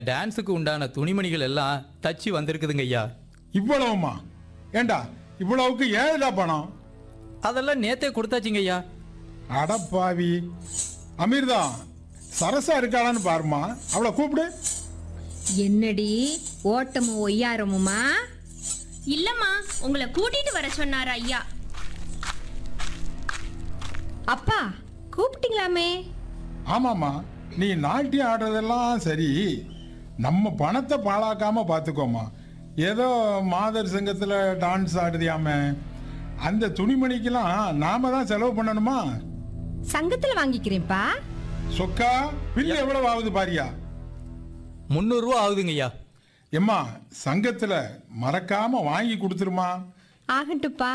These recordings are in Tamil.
டான்ஸுக்கு உண்டான துணிமணிகள் எல்லாம் தச்சு வந்திருக்குதுங்க ஐயா. இவ்வளவுமா? ஏண்டா இவ்வளவுக்கு ஏதா பணம்? அதெல்லாம் நேத்தே கொடுத்தாச்சுங்க ஐயா. அடப்பாவி. அமீர்தா, சரசா இருக்காளான்னு பாருமா, அவளை கூப்பிடு. என்னடி ஓட்டமும் ஒய்யாரமுமா? இல்லம்மா, உங்களை கூட்டிட்டு வர சொன்னார் ஐயா. அப்பா கூப்பிட்டீங்களாமே? ஆமாம்மா, நீ நாட்டியம் ஆடுறதெல்லாம் சரி, நம்ம பணத்தை பாழாக்காம பார்த்துக்கோமா. ஏதோ மாதர் சங்கத்தில் டான்ஸ் ஆடுதியாம, அந்த துணிமணிக்கெல்லாம் நாம தான் செலவு பண்ணணுமா? சங்கத்துல வாங்கிக்கிறேன்ப்பா. சொக்கா, பில்லு எவ்வளவு ஆகுது பாரியா? 300 ரூபா ஆகுதுங்க ஐயா. எம்மா, சங்கத்துல மறக்காம வாங்கி கொடுத்துருமா. ஆகட்டுப்பா.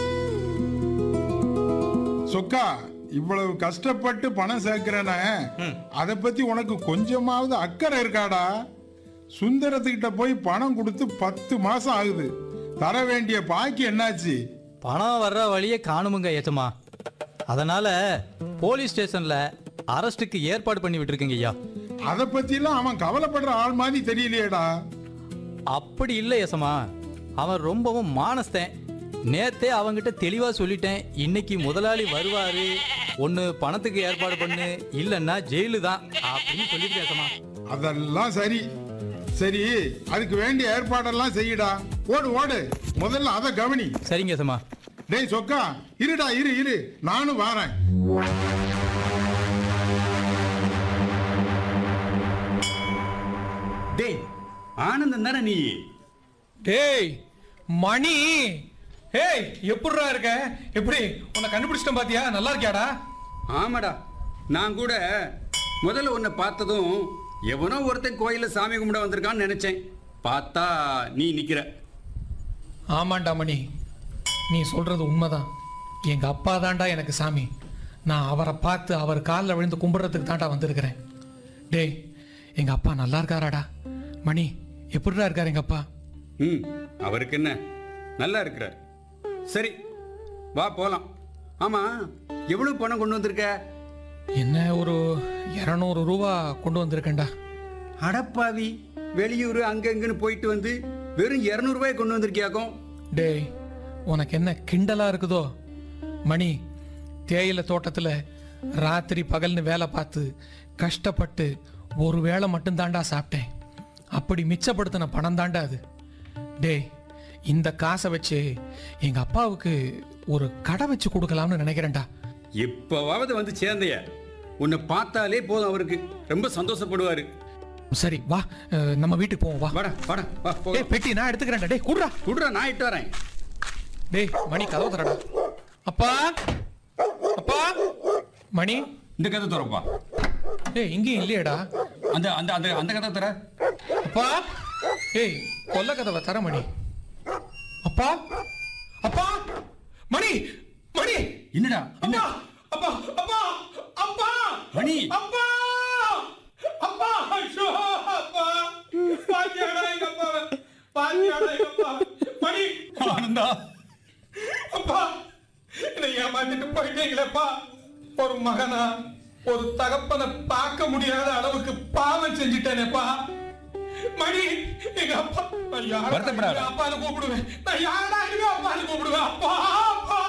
சொக்கா, இவ்வளவு கஷ்டப்பட்டு பணம் சேர்க்கிறேன, அதை பத்தி உனக்கு கொஞ்சமாவது அக்கறை இருக்காடா? சுந்தரத்துக்கிட்ட போய் பணம் கொடுத்து 10 மாசம் ஆகுது. தர வேண்டிய பாக்கி என்னாச்சு? பணம் வர்ற வழியே காணுமுங்க ஏச்சமா. அதனால போலீஸ் ஸ்டேஷன்ல அரெஸ்டுக்கு ஏற்பாடு பண்ணி விட்டுருக்கீங்க ஐயா. அதை பத்திலாம் அவன் கவலைப்படுற ஆள் மாதிரி தெரியலையேடா. அப்படி இல்லை ஏசமா, அவன் ரொம்பவும் மானஸ்தேன். நேத்தே அவங்கிட்ட தெளிவா சொல்லிட்டேன், இன்னைக்கு முதலாளி வருவாரு, ஒன்னு பணத்துக்கு ஏற்பாடு பண்ணு, இல்லன்னா ஜெயிலு தான் அப்படின்னு சொல்லிருக்கேன் ஏசமா. அதெல்லாம் சரி சரி, அதுக்கு வேண்டிய ஏற்பாடெல்லாம் செய்யடா. ஓடு ஓடு, முதல்ல அதை கவனி. சரிங்க ஏசமா. டேய் சொக்கா, இருடா, இரு, நானும் வாரேன். டேய் ஆனந்தம் தானே நீ? டேய் மணி, ஏய் எப்படிடா இருக்க? எப்படி உன்னை கண்டுபிடிச்சிட்டேன் பாத்தியா? நல்லா இருக்கியாடா? ஆமாடா, நான் கூட முதல்ல உன்னை பார்த்ததும் எவனோ ஒருத்தன் கோயில சாமி கும்பிட வந்திருக்கான்னு நினைச்சேன். பார்த்தா நீ நிக்கிற. ஆமாண்டா மணி, நீ சொல்றது உண்மைதான். எங்க அப்பா தான்டா எனக்கு சாமி. நான் அவரை பார்த்து அவர் காலில் விழுந்து கும்பிட்றதுக்கு தான்டா வந்திருக்கிறேன். டேய், எங்க அப்பா நல்லா இருக்காராடா? மணி, எப்படிடா இருக்காரு எங்க அப்பா? அவருக்கு என்ன, நல்லா இருக்கிறார். சரி வா போலாம். ஆமா, எவ்வளவு பணம் கொண்டு வந்திருக்க? என்ன, ஒரு 200 ரூபா கொண்டு வந்திருக்கேன்டா. அடப்பாவி, வெளியூர் அங்கங்கன்னு போயிட்டு வந்து வெறும் 200 ரூபாய் கொண்டு வந்திருக்கியாக்கும். டேய், உனக்கு என்ன கிண்டலா இருக்குதோ? மணி, தேயிலை தோட்டத்தில் ராத்திரி பகல்னு வேலை பார்த்து கஷ்டப்பட்டு ஒரு வேளை மட்டும்தாண்டா சாப்பிட்டேன். அப்படி மிச்சப்படுத்தின பணம் தாண்டா அது. டேய், இந்த காசை வச்சு எங்க அப்பாவுக்கு ஒரு கடை வச்சு கொடுக்கலாம்னு நினைக்கிறேன்டா. இப்பவாவது வந்து சேர்ந்தைய, உன்னை பார்த்தாலே போதும், அவருக்கு ரொம்ப சந்தோஷப்படுவாரு. சரி வா, நம்ம வீட்டுக்கு போவோம். வா வாடா வாடா வா. டேய், பெட்டி நான் எடுத்துக்கிறேன்டா. டேய் குடுறா குடுறா, நான் இட்டு வரேன். டேய் மணி, கதவு தரடா. அப்பா, அப்பா, மணி, இந்த கதை தரப்பா. டேய் இங்கேயும் இல்லையேடா. அந்த அந்த அந்த அந்த கதை தர. அப்பா, ஏய் கொல்ல கதவை தர மணி. அப்பா, அப்பா, மணி, மணி, என்னடா என்ன? அப்பா, அப்பா, அப்பா, மணி, அப்பா, அப்பா, ஐயோ, அப்பா, பாத்தியாடா எங்க அப்பா, பாத்தியாடா எங்க அப்பா, மணி, ஆனந்தா, அப்பா, என்னை ஏமாத்திட்டு போயிட்டீங்களேப்பா. ஒரு மகனா, ஒரு தகப்பனை பார்க்க முடியாத அளவுக்கு பாவம் செஞ்சுட்டேனேப்பா. மணி, எங்க அப்பா, நான் யாரா அப்பான்னு கூப்பிடுவேன்? நான் யாரா அப்பான்னு கூப்பிடுவேன்? அப்பா, அப்பா.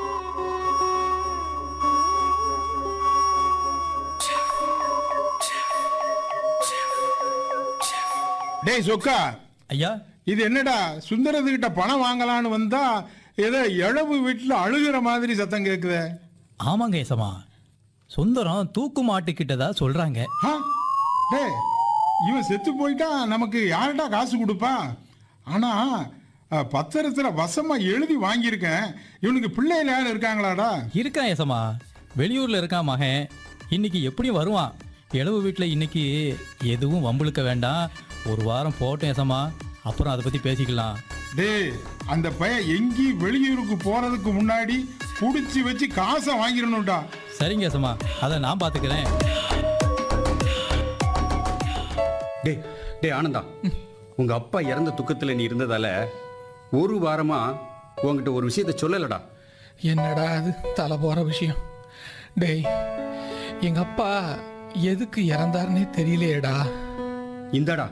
டேய் சொக்கா, ஐயா, இது என்னடா, சுந்தரத்துக்கிட்ட பணம் வாங்கலான்னு வந்தா ஏதோ இழவு வீட்டில் அழுகிற மாதிரி சத்தம் கேட்குதே. ஆமாங்க ஏசமா, சுந்தரம் தூக்கு மாட்டிக்கிட்டதா சொல்றாங்க. டேய், இவன் செத்து போயிட்டா நமக்கு யார்டா காசு கொடுப்பா? ஆனா பத்திரத்துல வசமா எழுதி வாங்கியிருக்கேன். இவனுக்கு பிள்ளைகள் யாரும் இருக்காங்களாடா? இருக்கான் ஏசமா, வெளியூர்ல இருக்கான் மகன். இன்னைக்கு எப்படியும் வருவான். இளவு வீட்டில் இன்னைக்கு எதுவும் வம்புழுக்க வேண்டாம், ஒரு வாரம் போட்டோம் ஏசமா, அப்புறம் அதை பத்தி பேசிக்கலாம். டேய், அந்த பையன் எங்கேயும் வெளியூருக்கு போறதுக்கு முன்னாடி புடிச்சு வச்சு காசை வாங்கிடணும்டா. சரிங்க ஏசமா, அதை நான் பாத்துக்கிறேன். டேய் டேய் ஆனந்தா, உங்க அப்பா இறந்த துக்கத்துல நீ இருந்ததால ஒரு வாரமா உங்ககிட்ட ஒரு விஷயத்த சொல்லலடா. என்னடா அது தலை போற விஷயம்? டேய், எங்க அப்பா எதுக்கு இறந்தாருன்னே தெரியலையேடா. இந்தாடா